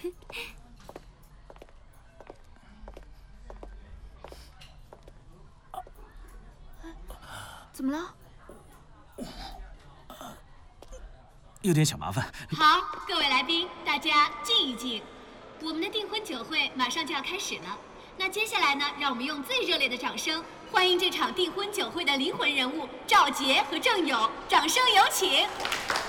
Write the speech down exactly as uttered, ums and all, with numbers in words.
怎么了？ 有点小麻烦。 好，各位来宾，大家静一静，我们的订婚酒会马上就要开始了。那接下来呢，让我们用最热烈的掌声欢迎这场订婚酒会的灵魂人物赵杰和郑勇，掌声有请。